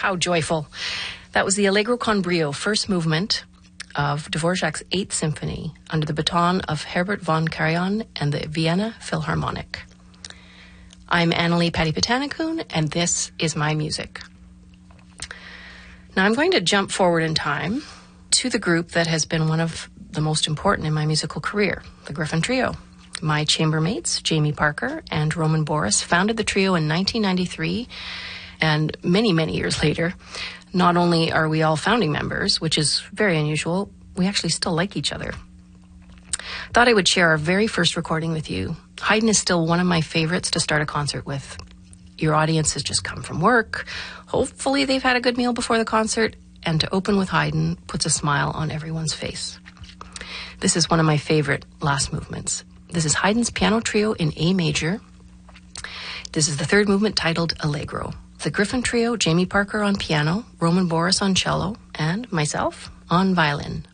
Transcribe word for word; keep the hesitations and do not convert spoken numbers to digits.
how joyful. That was the Allegro con brio, first movement of Dvorak's Eighth Symphony under the baton of Herbert von Karajan and the Vienna Philharmonic. I'm Annalie Patti-Patanikun, and this is my music. Now I'm going to jump forward in time to the group that has been one of the most important in my musical career, the Griffin Trio. My chambermates, Jamie Parker and Roman Boris, founded the trio in nineteen ninety-three, and many, many years later, not only are we all founding members, which is very unusual, we actually still like each other. Thought I would share our very first recording with you. Haydn is still one of my favorites to start a concert with. Your audience has just come from work. Hopefully they've had a good meal before the concert, and to open with Haydn puts a smile on everyone's face. This is one of my favorite last movements. This is Haydn's Piano Trio in A major. This is the third movement titled Allegro. The Griffin Trio, Jamie Parker on piano, Roman Boris on cello, and myself on violin.